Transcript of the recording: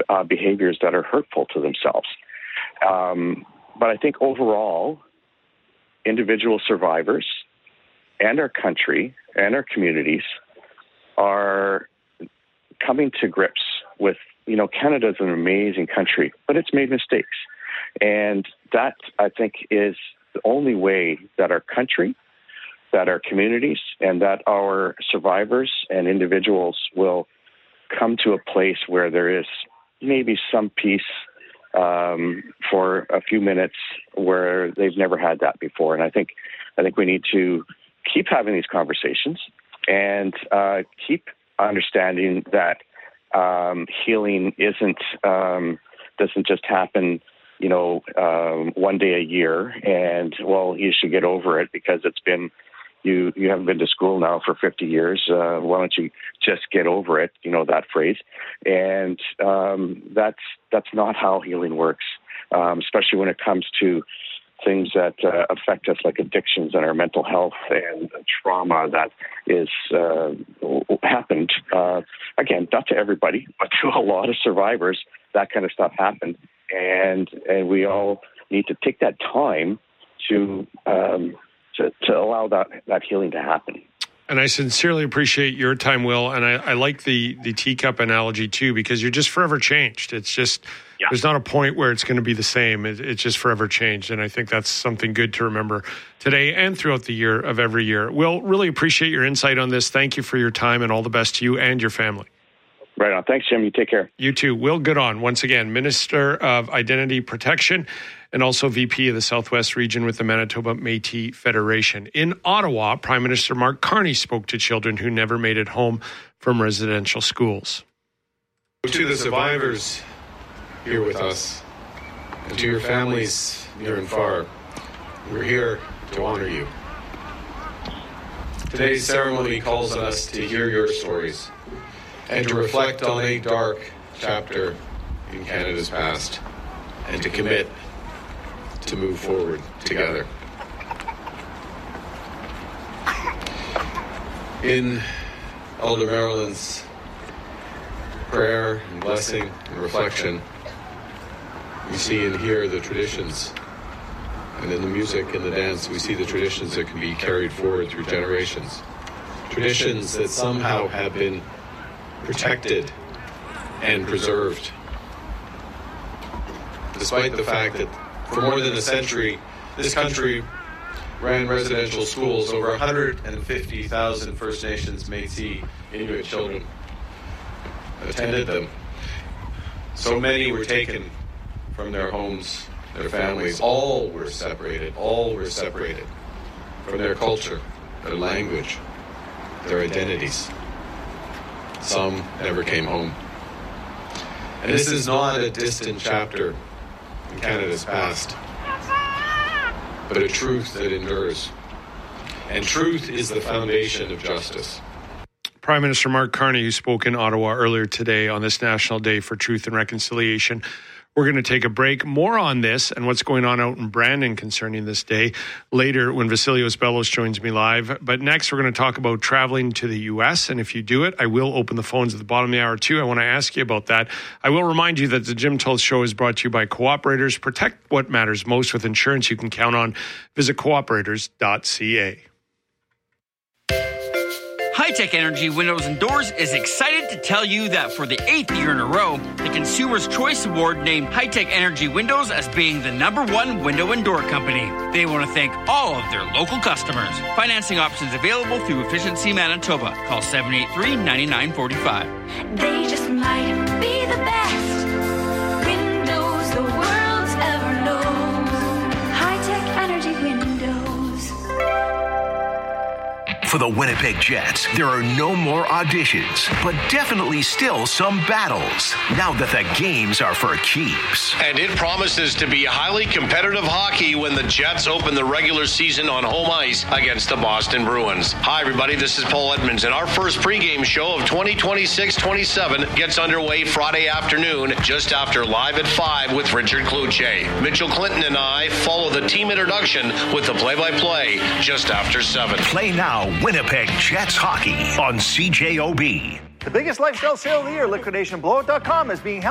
behaviors that are hurtful to themselves. But I think overall, individual survivors and our country and our communities are coming to grips with, Canada's an amazing country, but it's made mistakes. And that, I think, is the only way that our country, that our communities, and that our survivors and individuals will come to a place where there is maybe some peace for a few minutes where they've never had that before. And I think we need to keep having these conversations and keep understanding that healing doesn't just happen, one day a year, and you should get over it because it's been you haven't been to school now for 50 years. Why don't you just get over it? That phrase, and that's not how healing works, especially when it comes to things that affect us, like addictions and our mental health and trauma that is happened. Again, not to everybody, but to a lot of survivors, that kind of stuff happened. And we all need to take that time to allow that healing to happen. And I sincerely appreciate your time, Will. And I like the teacup analogy, too, because you're just forever changed. It's just, there's not a point where it's going to be the same. It's just forever changed. And I think that's something good to remember today and throughout the year of every year. Will, really appreciate your insight on this. Thank you for your time, and all the best to you and your family. Right on. Thanks, Jim. You take care. You too. Will Goodon, once again, Minister of Identity Protection and also VP of the Southwest Region with the Manitoba Métis Federation. In Ottawa, Prime Minister Mark Carney spoke to children who never made it home from residential schools. To the survivors here with us, and to your families near and far, we're here to honor you. Today's ceremony calls on us to hear your stories and to reflect on a dark chapter in Canada's past, and to commit to move forward together. In Elder Marilyn's prayer and blessing and reflection, we see and hear the traditions. And in the music and the dance, we see the traditions that can be carried forward through generations. Traditions that somehow have been protected and preserved. Despite the fact that for more than a century, this country ran residential schools. Over 150,000 First Nations, Métis, Inuit children attended them. So many were taken from their homes, their families. All were separated from their culture, their language, their identities. Some never came home. And this is not a distant chapter in Canada's past, but a truth that endures. And truth is the foundation of justice. Prime Minister Mark Carney, who spoke in Ottawa earlier today on this National Day for Truth and Reconciliation. We're going to take a break. More on this and what's going on out in Brandon concerning this day later when Vasilios Bellos joins me live. But next, we're going to talk about traveling to the U.S. And if you do it, I will open the phones at the bottom of the hour, too. I want to ask you about that. I will remind you that the Jim Tulls Show is brought to you by Cooperators. Protect what matters most with insurance you can count on. Visit cooperators.ca. High-Tech Energy Windows and Doors is excited to tell you that for the 8th year in a row, the Consumer's Choice Award named High-Tech Energy Windows as being the #1 window and door company. They want to thank all of their local customers. Financing options available through Efficiency Manitoba. Call 783-9945. They just might be the best windows the world's ever known. High-Tech Energy Windows. For the Winnipeg Jets, there are no more auditions, but definitely still some battles, now that the games are for keeps. And it promises to be highly competitive hockey when the Jets open the regular season on home ice against the Boston Bruins. Hi, everybody, this is Paul Edmonds, and our first pregame show of 2026-27 gets underway Friday afternoon, just after Live at 5 with Richard Cloutier. Mitchell Clinton and I follow the team introduction with the play-by-play just after 7. Play now, Winnipeg Jets hockey on CJOB. The biggest lifestyle sale of the year, LiquidationBlowout.com, is being held